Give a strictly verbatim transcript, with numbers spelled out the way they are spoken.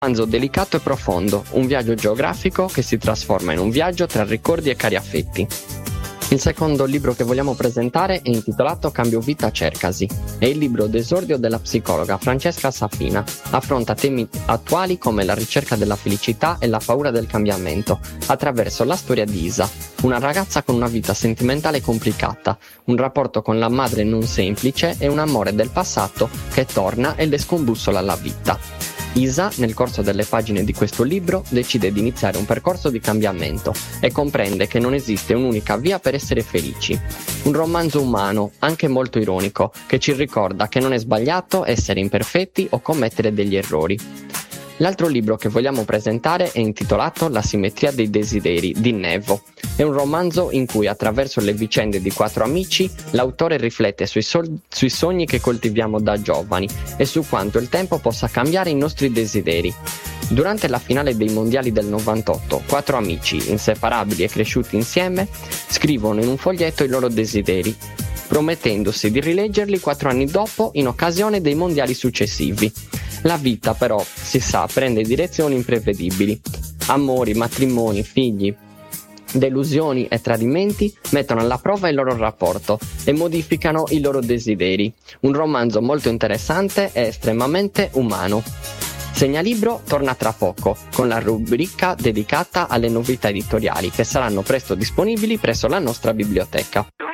romanzo delicato e profondo, un viaggio geografico che si trasforma in un viaggio tra ricordi e cari affetti. Il secondo libro che vogliamo presentare è intitolato Cambio vita cercasi. È il libro d'esordio della psicologa Francesca Safina. Affronta temi attuali come la ricerca della felicità e la paura del cambiamento, attraverso la storia di Isa, una ragazza con una vita sentimentale complicata, un rapporto con la madre non semplice e un amore del passato che torna e le scombussola la vita. Isa, nel corso delle pagine di questo libro, decide di iniziare un percorso di cambiamento e comprende che non esiste un'unica via per essere felici. Un romanzo umano, anche molto ironico, che ci ricorda che non è sbagliato essere imperfetti o commettere degli errori. L'altro libro che vogliamo presentare è intitolato La simmetria dei desideri di Nevo. È un romanzo in cui, attraverso le vicende di quattro amici, l'autore riflette sui, sol- sui sogni che coltiviamo da giovani e su quanto il tempo possa cambiare i nostri desideri. Durante la finale dei mondiali del novantotto, quattro amici, inseparabili e cresciuti insieme, scrivono in un foglietto i loro desideri, promettendosi di rileggerli quattro anni dopo in occasione dei mondiali successivi. La vita però, si sa, prende direzioni imprevedibili. Amori, matrimoni, figli, delusioni e tradimenti mettono alla prova il loro rapporto e modificano i loro desideri. Un romanzo molto interessante e estremamente umano. Segnalibro torna tra poco con la rubrica dedicata alle novità editoriali che saranno presto disponibili presso la nostra biblioteca.